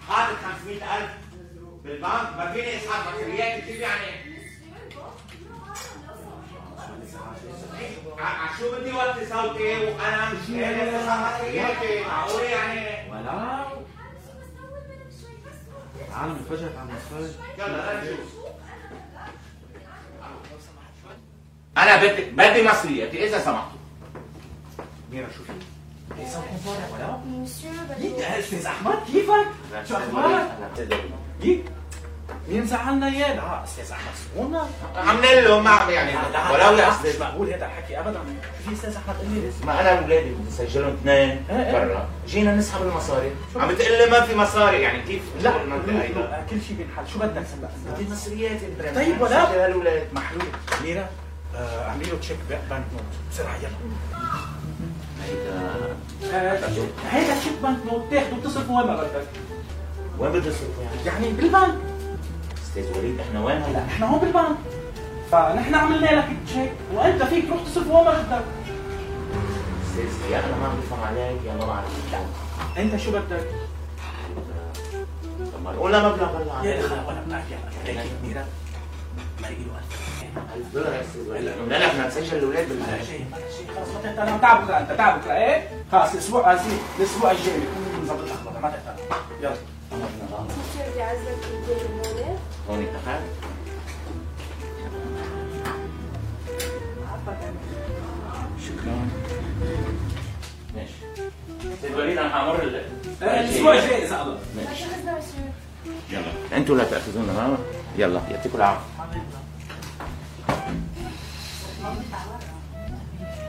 حاطط 500,000 بالبنك، ما فيني اسحب مصريات كيف يعني؟ شو بدي وطي صوتي وانا مش قادر اسحب مصرياتي؟ معقول يعني؟ ولو عالم انفجرت عم نتفرج. يلا نشوف. انا بدي مصرياتي اذا سمحتوا. ميرا شوفي ليس مفارق ولو؟ يا استاذ احمد كيفك؟ شو اخبارك؟ مين زعلنا اياه؟ لا استاذ احمد سكونا عاملين له ما يعني ولو يا مش استاذ مقبول هذا الحكي ابدا. في استاذ احمد قال لي ما انا واولادي بدي اسجلهم اثنين برا، جينا نسحب المصاري، عم بتقول لي ما في مصاري، يعني كيف؟ لا كل شيء بينحل. شو بدك هلا؟ بدي مصرياتي طيب ولا هالولاد محلول. ميرا اعملي له تشيك بنك نوت بسرعه يلا. هيدا تشيك بنك نوت تاخده وتصرفه وين ما بدك. وين بدي اصرفه يعني بالبنك. استاذ وليد احنا وين هلا؟ نحن هون بالبنك، فنحن عملنا لك تشيك وانت فيك تروح تصرفه وين ما بدك. استاذ يا انا ما بفهم عليك يا ما بعرف. انت شو بدك؟ طب ما قولنا مبلغ هلا. يا اخي ولا بنعرف يلا هيك ميرا ما له $1000 يا استاذ وليد. قلنا لك بدنا نسجل الاولاد بلا شيء خلص ما تحتاج. تعال بكره انت تعال بكره ايه؟ خلص الاسبوع الاسبوع الجاي بكون مظبط الاخبار ما تحتاج. يلا بدي اعزك بالمولد. هون اتفقنا؟ شكرا. ماشي. استاذ وليد انا حامر الاسبوع الجاي اذا الله. يلا انتوا لا تاخذونا معنا. يلا يعطيكم العافيه.